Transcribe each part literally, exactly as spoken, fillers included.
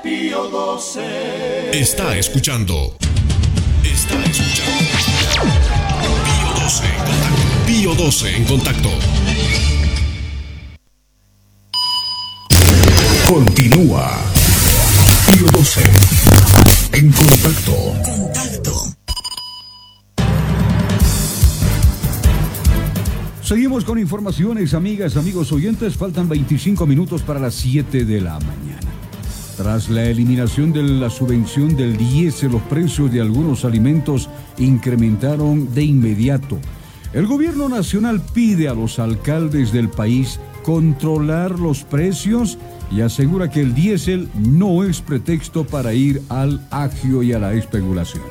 Pío doce. Está escuchando. Está escuchando. Pío doce en contacto. Pío doce en contacto. Continúa. Pío doce en contacto. Contacto. Seguimos con informaciones, amigas, amigos oyentes. Faltan veinticinco minutos para las siete de la mañana. Tras la eliminación de la subvención del diésel, los precios de algunos alimentos incrementaron de inmediato. El gobierno nacional pide a los alcaldes del país controlar los precios y asegura que el diésel no es pretexto para ir al agio y a la especulación.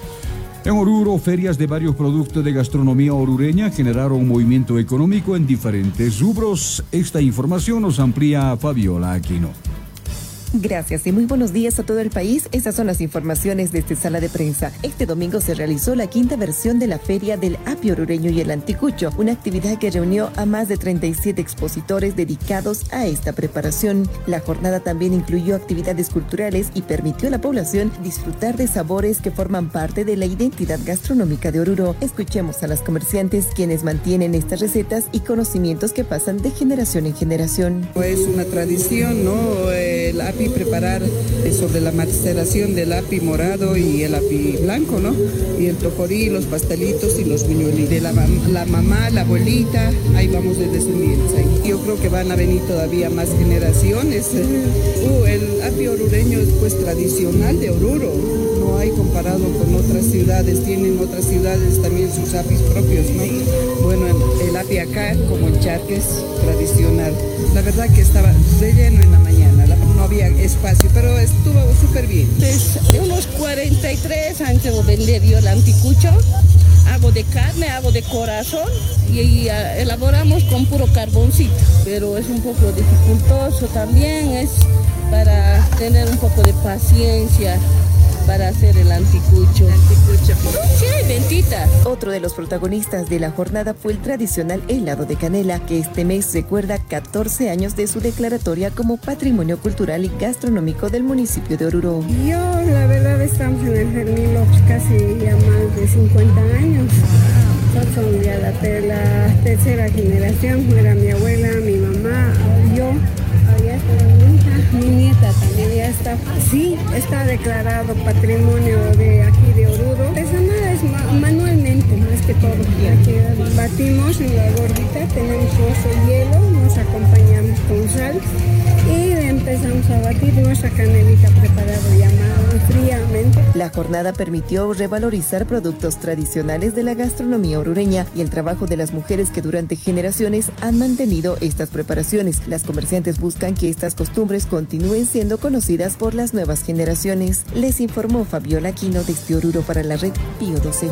En Oruro, ferias de varios productos de gastronomía orureña generaron un movimiento económico en diferentes rubros. Esta información nos amplía Fabiola Aquino. Gracias y muy buenos días a todo el país. Estas son las informaciones de esta sala de prensa. Este domingo se realizó la quinta versión de la Feria del Apio Orureño y el Anticucho, una actividad que reunió a más de treinta y siete expositores dedicados a esta preparación. La jornada también incluyó actividades culturales y permitió a la población disfrutar de sabores que forman parte de la identidad gastronómica de Oruro. Escuchemos a las comerciantes quienes mantienen estas recetas y conocimientos que pasan de generación en generación. Es una tradición, ¿no? El api preparar sobre la maceración del api morado y el api blanco, ¿no? Y el tocorí, los pastelitos y los buñuelitos. De la, la mamá, la abuelita, ahí vamos de descendientes. Yo creo que van a venir todavía más generaciones. Uh, el api orureño es pues tradicional de Oruro. No hay comparado con otras ciudades. Tienen otras ciudades también sus apis propios, ¿no? Bueno, el api acá, como el charque, es tradicional. La verdad que estaba de lleno en la mañana. No había espacio, pero estuvo súper bien. Desde unos cuarenta y tres años que vender yo el anticucho. Hago de carne, hago de corazón y, y uh, elaboramos con puro carboncito. Pero es un poco dificultoso también, es para tener un poco de paciencia para hacer el anticucho. anticucho. Sí, ventita. Otro de los protagonistas de la jornada fue el tradicional helado de canela, que este mes recuerda catorce años de su declaratoria como Patrimonio Cultural y Gastronómico del municipio de Oruro. Yo, la verdad, estamos en el Fermín López casi ya más de cincuenta años. Son ya la, la tercera generación, era mi abuela, mi mamá, yo. Allá está mi hija, mi nieta también ya está. Sí, está declarado patrimonio de aquí de Oruro. Esa nada es ma manualmente, más que todo. Aquí batimos en la gordita, tenemos oso hielo, nos acompañamos con sal y empezamos a batir nuestra canelita preparada llamada fríamente. La jornada permitió revalorizar productos tradicionales de la gastronomía orureña y el trabajo de las mujeres que durante generaciones han mantenido estas preparaciones. Las comerciantes buscan que estas costumbres continúen siendo conocidas por las nuevas generaciones. Les informó Fabiola Aquino desde Oruro para la red Pío doce.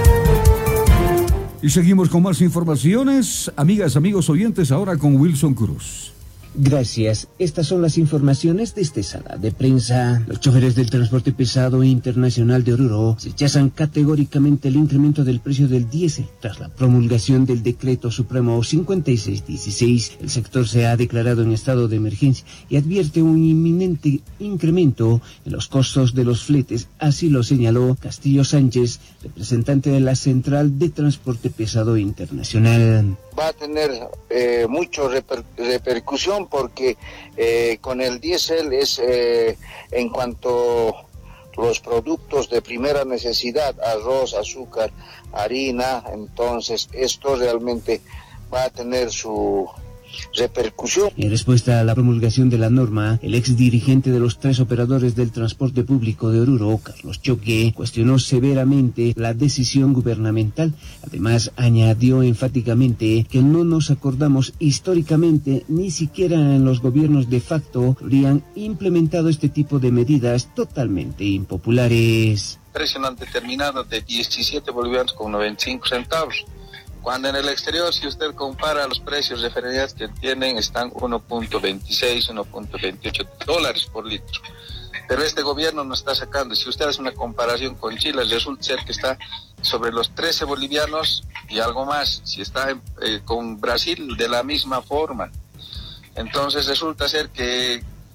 Y seguimos con más informaciones. Amigas, amigos oyentes, ahora con Wilson Cruz. Gracias. Estas son las informaciones de esta sala de prensa. Los choferes del transporte pesado internacional de Oruro rechazan categóricamente el incremento del precio del diésel. Tras la promulgación del Decreto Supremo cincuenta y seis dieciséis, el sector se ha declarado en estado de emergencia y advierte un inminente incremento en los costos de los fletes. Así lo señaló Castillo Sánchez, representante de la Central de Transporte Pesado Internacional. Va a tener eh, mucho reper, repercusión porque eh, con el diésel es eh, en cuanto los productos de primera necesidad, arroz, azúcar, harina, entonces esto realmente va a tener su repercusión. En respuesta a la promulgación de la norma, el ex dirigente de los tres operadores del transporte público de Oruro, Carlos Choque, cuestionó severamente la decisión gubernamental. Además, añadió enfáticamente que no nos acordamos históricamente, ni siquiera en los gobiernos de facto, habrían implementado este tipo de medidas totalmente impopulares. Precio no determinado de diecisiete bolivianos con noventa y cinco centavos. Cuando en el exterior, si usted compara los precios referenciales que tienen, están uno punto veintiséis, uno punto veintiocho dólares por litro. Pero este gobierno nos está sacando, si usted hace una comparación con Chile, resulta ser que está sobre los trece bolivianos y algo más. Si está eh, con Brasil, de la misma forma. Entonces resulta ser que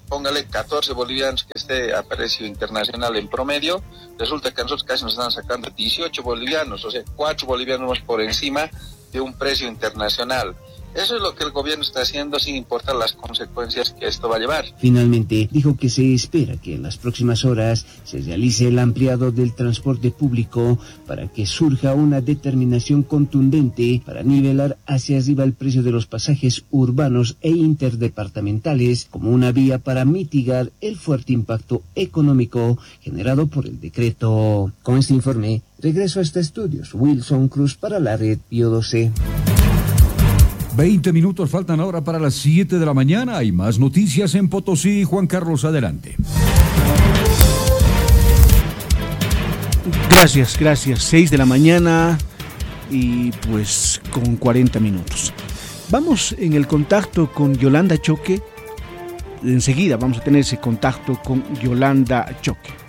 póngale catorce bolivianos que esté a precio internacional en promedio, resulta que a nosotros casi nos están sacando dieciocho bolivianos, o sea, cuatro bolivianos más por encima de un precio internacional. Eso es lo que el gobierno está haciendo sin importar las consecuencias que esto va a llevar. Finalmente, dijo que se espera que en las próximas horas se realice el ampliado del transporte público para que surja una determinación contundente para nivelar hacia arriba el precio de los pasajes urbanos e interdepartamentales como una vía para mitigar el fuerte impacto económico generado por el decreto. Con este informe, regreso a este estudios. Wilson Cruz para la red Pío doce. veinte minutos faltan ahora para las siete de la mañana. Hay más noticias en Potosí. Juan Carlos, adelante. Gracias, gracias. seis de la mañana y pues con cuarenta minutos. Vamos en el contacto con Yolanda Choque. Enseguida vamos a tener ese contacto con Yolanda Choque.